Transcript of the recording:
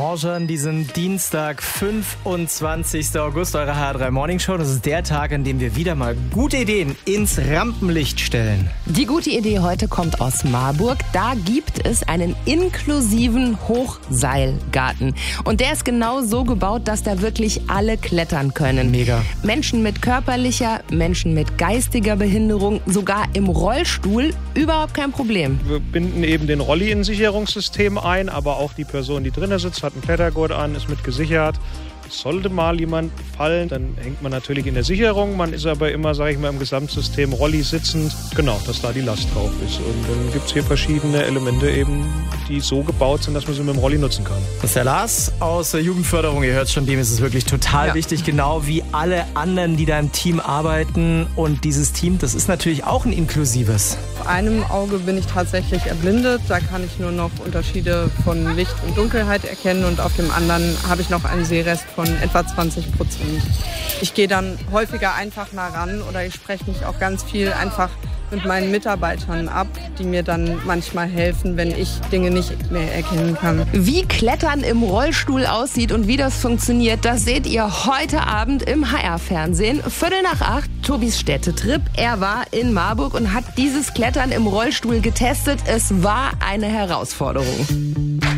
Orange an diesem Dienstag, 25. August, eure HR3 Morning Show. Das ist der Tag, an dem wir wieder mal gute Ideen ins Rampenlicht stellen. Die gute Idee heute kommt aus Marburg. Da gibt es einen inklusiven Hochseilgarten. Und der ist genau so gebaut, dass da wirklich alle klettern können. Mega. Menschen mit körperlicher, Menschen mit geistiger Behinderung, sogar im Rollstuhl, überhaupt kein Problem. Wir binden eben den Rolli in ein Sicherungssystem ein, aber auch die Person, die drinnen sitzt, hat einen Klettergurt an, ist mit gesichert. Sollte mal jemand fallen, dann hängt man natürlich in der Sicherung. Man ist aber immer, sage ich mal, im Gesamtsystem Rolli sitzend. Genau, dass da die Last drauf ist. Und dann gibt es hier verschiedene Elemente eben, die so gebaut sind, dass man sie mit dem Rolli nutzen kann. Das ist der Lars aus der Jugendförderung. Ihr hört schon, dem ist es wirklich total wichtig, genau wie alle anderen, die da im Team arbeiten. Und dieses Team, das ist natürlich auch ein inklusives. Auf einem Auge bin ich tatsächlich erblindet. Da kann ich nur noch Unterschiede von Licht und Dunkelheit erkennen. Und auf dem anderen habe ich noch einen Sehrest von etwa 20%. Ich gehe dann häufiger einfach nah ran oder ich spreche mich auch ganz viel einfach mit meinen Mitarbeitern ab, die mir dann manchmal helfen, wenn ich Dinge nicht mehr erkennen kann. Wie Klettern im Rollstuhl aussieht und wie das funktioniert, das seht ihr heute Abend im HR-Fernsehen. 7:45, Tobis Städtetrip. Er war in Marburg und hat dieses Klettern im Rollstuhl getestet. Es war eine Herausforderung.